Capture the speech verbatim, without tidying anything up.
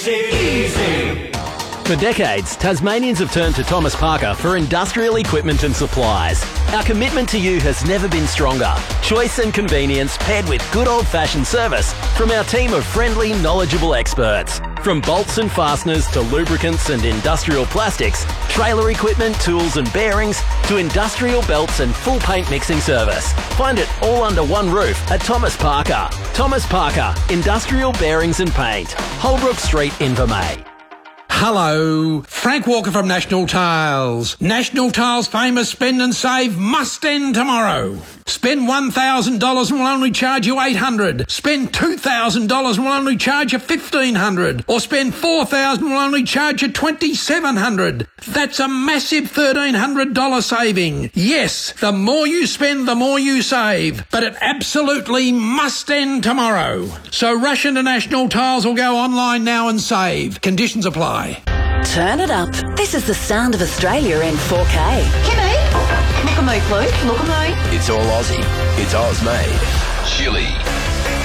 Easy. For decades, Tasmanians have turned to Thomas Parker for industrial equipment and supplies. Our commitment to you has never been stronger. Choice and convenience paired with good old-fashioned service from our team of friendly, knowledgeable experts. From bolts and fasteners to lubricants and industrial plastics, trailer equipment, tools and bearings, to industrial belts and full paint mixing service. Find it all under one roof at Thomas Parker. Thomas Parker, Industrial Bearings and Paint. Holbrook Street, Invermay. Hello, Frank Walker from National Tiles. National Tiles' famous spend and save must end tomorrow. Spend one thousand dollars and we'll only charge you eight hundred dollars. Spend two thousand dollars and we'll only charge you fifteen hundred dollars. Or spend four thousand dollars and we'll only charge you twenty-seven hundred dollars. That's a massive thirteen hundred dollars saving. Yes, the more you spend, the more you save. But it absolutely must end tomorrow. So rush into National Tiles or go online now and save. Conditions apply. Turn it up. This is the sound of Australia in four K. Kimmy, look at me, please. Look at me. It's all Aussie. It's Oz, mate. Chili.